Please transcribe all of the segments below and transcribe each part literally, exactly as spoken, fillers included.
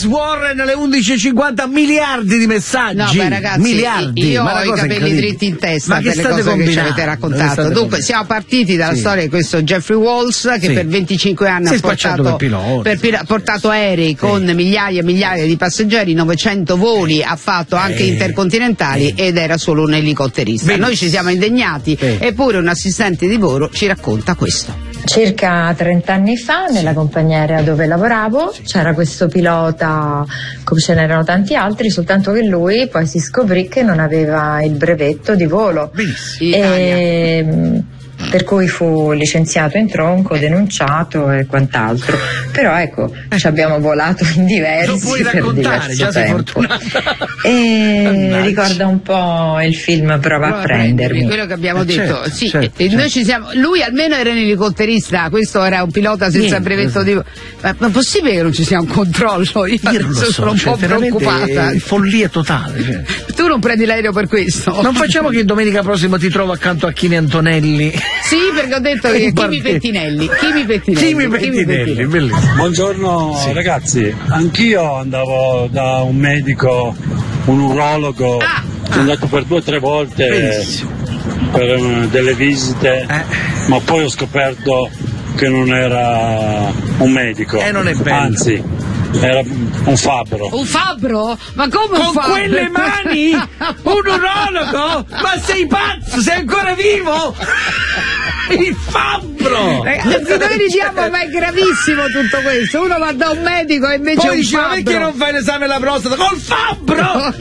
Liz Warren alle undici e cinquanta, miliardi di messaggi. No, beh, ragazzi, miliardi. io Ma ho i capelli dritti in testa per le cose che ci avete raccontato. Dunque, siamo partiti dalla sì. storia di questo Jeffrey Walls che sì. per venticinque anni si ha portato, per piloti, per pil- portato aerei sì. con migliaia e migliaia di passeggeri, novecento voli, ha fatto anche eh. intercontinentali eh. ed era solo un elicotterista. Benissimo. Noi ci siamo indegnati, eh. eppure un assistente di volo ci racconta questo. Circa trenta anni fa, nella compagnia aerea dove lavoravo, c'era questo pilota, come ce n'erano tanti altri, soltanto che lui poi si scoprì che non aveva il brevetto di volo. Benissimo. E, per cui fu licenziato in tronco, denunciato e quant'altro. Però ecco, ci abbiamo volato in diversi per diverso tempo. E ricorda un po' il film Prova, Prova a prendermi. Quello che abbiamo eh detto. certo, sì, certo, e certo. Noi ci siamo. Lui almeno era un elicotterista, questo era un pilota senza Niente, brevetto di. Ma è possibile che non ci sia un controllo? Io, Io non lo so, sono un cioè, po' preoccupata. È follia totale. Cioè. Tu non prendi l'aereo per questo. Non facciamo che domenica prossima ti trovo accanto a Chini Antonelli. Sì, perché ho detto che Chimi Pettinelli. Chimi Pettinelli. Chimi Pettinelli, bellissimo. Buongiorno sì. ragazzi, anch'io andavo da un medico, un urologo, ah, sono ah. andato per due o tre volte bellissimo. per um, delle visite, eh. ma poi ho scoperto che non era un medico, eh, non è bello. Anzi era un fabbro. Un fabbro? Ma come un Con fabbro? quelle mani? Un urologo? Ma sei pazzo? Sei ancora vivo? Il fabbro! Ragazzi, noi diciamo ma è gravissimo tutto questo. Uno va da un medico e invece poi è un dice, fabbro. Ma perché non fai l'esame alla prostata? Col fabbro!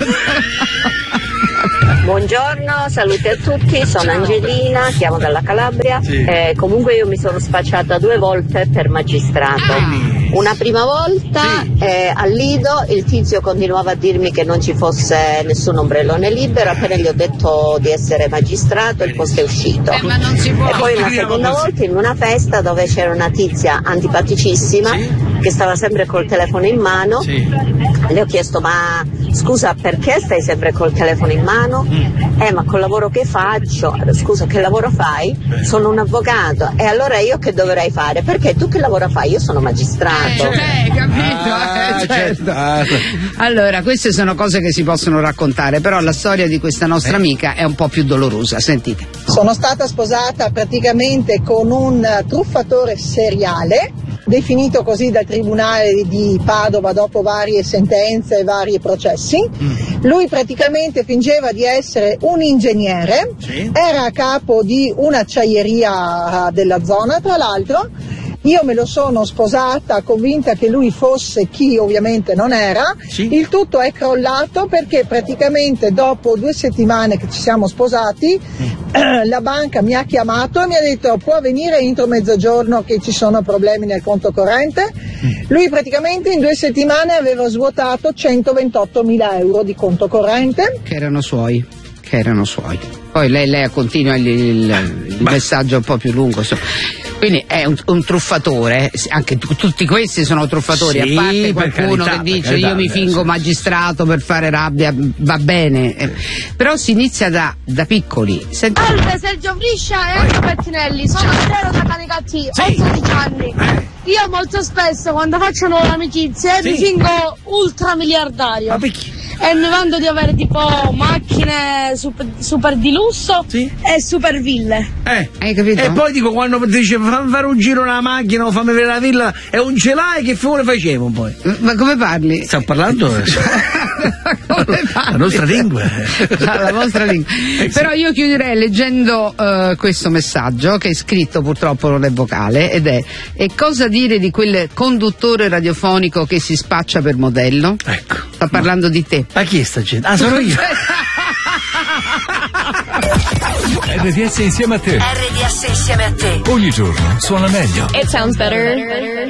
Buongiorno, saluti a tutti, sono Ciao. Angelina, chiamo dalla Calabria. Sì. Eh, comunque io mi sono spacciata due volte per magistrato. Ah. Una prima volta sì. eh, al Lido il tizio continuava a dirmi che non ci fosse nessun ombrellone libero, appena gli ho detto di essere magistrato il posto è uscito. Eh, ma non si può. E poi una seconda volta in una festa dove c'era una tizia antipaticissima sì. che stava sempre col telefono in mano, sì. le ho chiesto ma scusa perché stai sempre col telefono in mano? Mm. Eh ma col lavoro che faccio, scusa che lavoro fai? Beh. Sono un avvocato e allora io che dovrei fare? Perché tu che lavoro fai? Io sono magistrato. Eh, eh, capito? Ah, eh, certo. Allora queste sono cose che si possono raccontare, però la storia di questa nostra eh. amica è un po' più dolorosa, sentite. Sono stata sposata praticamente con un truffatore seriale, definito così dal Tribunale di Padova dopo varie sentenze e vari processi. Mm. Lui praticamente fingeva di essere un ingegnere, sì. era a capo di un'acciaieria della zona, tra l'altro. Io me lo sono sposata convinta che lui fosse chi ovviamente non era, sì. il tutto è crollato perché praticamente dopo due settimane che ci siamo sposati mm. la banca mi ha chiamato e mi ha detto può venire entro mezzogiorno che ci sono problemi nel conto corrente. Mm. Lui praticamente in due settimane aveva svuotato centoventottomila euro di conto corrente. Che erano suoi, che erano suoi. Poi lei, lei continua il, il, il messaggio un po' più lungo. Insomma. Quindi è un, un truffatore, anche t- tutti questi sono truffatori, sì, a parte qualcuno carità, che dice carità, io mi fingo sì. magistrato per fare rabbia, va bene, eh. però si inizia da, da piccoli. Senti... Salve, Sergio Briscia e Anche Pettinelli, sono Andrea da Canicatti, ho sì. sedici anni. Eh. Io molto spesso quando faccio nuove amicizie sì. mi fingo ultramiliardario. Ma perché? E mi vanto di avere tipo macchine super, super di lusso sì. e super ville. Eh, hai capito? E poi dico quando dice fammi fare un giro nella macchina o fammi vedere la villa e un ce l'hai che fine facevo poi? Ma come parli? Stiamo parlando come parli? La nostra lingua. La vostra lingua. Eh, sì. Però io chiuderei leggendo uh, questo messaggio che è scritto, purtroppo non è vocale, ed è e cosa dire di quel conduttore radiofonico che si spaccia per modello? Ecco. Sta parlando ma, di te. Ma chi è sta gente? Ah, sono io. R D S insieme a te. R D S insieme a te. Ogni giorno suona meglio. It sounds better.